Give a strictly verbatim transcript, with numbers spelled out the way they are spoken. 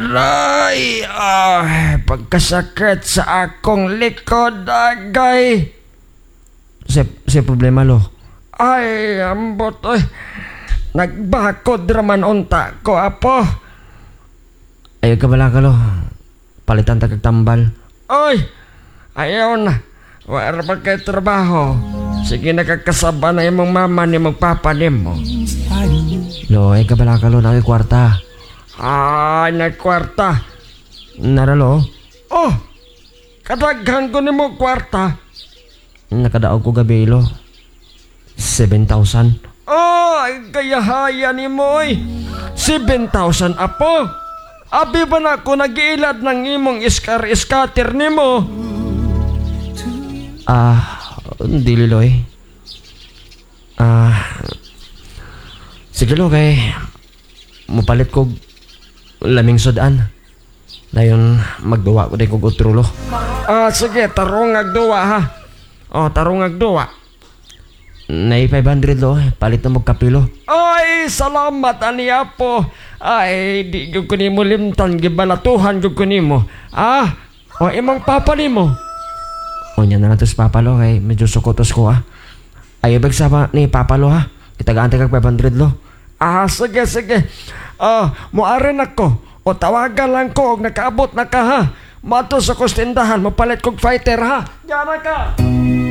Aray! Ah, pagkasakit sa akong likod, agay. Si, si problema, lo? Ay, ambot, oy. Nagbakod raman unta ko, apo. Ayaw ka bala ka, lo. Palitan ta kag tambal. Oy, ayaw na. Wala pa kay trabaho. Sige, nakakasaba na imong mama ni mong papa ni mo. Lo, ayaw ka bala ka, lo. Nakikwarta. Ay, nagkwarta. Naralo? Oh, kadaghan ko ni mo kwarta. Nakadaog ko gabi, lo. seven thousand. Oh, ay gayahaya ni mo, oy. seven thousand, apo. Abi ba na ako nag-iilad ng imong iskar-iskater ni mo? Ah, dili, lo, eh. Ah, sige, lo, kay mupalit ko laming sudan. Dayon magduwa ko din kog utro, lo. Ah, sige, tarong agduwa, ha. Oh, tarong agduwa. Nay five hundred, lo. Palit na mo kapilo. Ay, salamat, ani apo. Ay, di gyud ko nimo limtan, gibalatuhan gyud ko nimo. Ah, o imong papa nimo. O niya na lang tos papalo, kay medyo sukotos ko, ah. Ay, ibig sama ni papalo, ha. Kitagaan tayo kag five hundred, lo. Ah, sige, sige. Ah, muarin ako. O tawagan lang ko, og nakaabot na ka, ha. Mato sa kustindahan, mapalit kog fighter, ha. Diyan na ka.